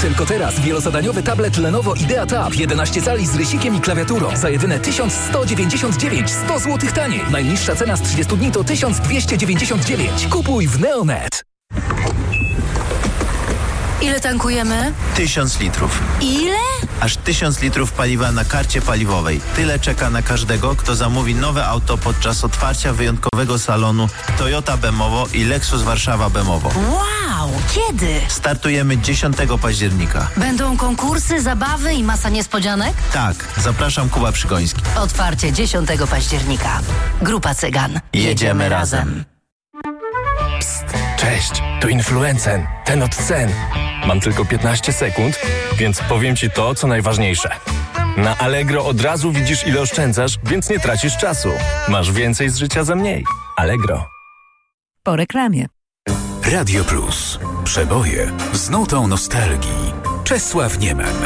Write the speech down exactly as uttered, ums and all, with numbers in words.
Tylko teraz wielozadaniowy tablet Lenovo Idea Tab jedenaście cali z rysikiem i klawiaturą za jedyne tysiąc sto dziewięćdziesiąt dziewięć, sto złotych taniej. Najniższa cena z trzydziestu dni to tysiąc dwieście dziewięćdziesiąt dziewięć. Kupuj w Neonet. Ile tankujemy? Tysiąc litrów. Ile? Aż tysiąc litrów paliwa na karcie paliwowej. Tyle czeka na każdego, kto zamówi nowe auto podczas otwarcia wyjątkowego salonu Toyota Bemowo i Lexus Warszawa Bemowo. Wow! Kiedy? Startujemy dziesiątego października. Będą konkursy, zabawy i masa niespodzianek? Tak, zapraszam, Kuba Przygoński. Otwarcie dziesiątego października. Grupa Cygan. Jedziemy razem. Psst, cześć, tu Influencen, ten od cen. Mam tylko piętnaście sekund, więc powiem Ci to, co najważniejsze. Na Allegro od razu widzisz, ile oszczędzasz, więc nie tracisz czasu. Masz więcej z życia za mniej. Allegro. Po reklamie. Radio Plus. Przeboje z nutą nostalgii. Czesław Niemen.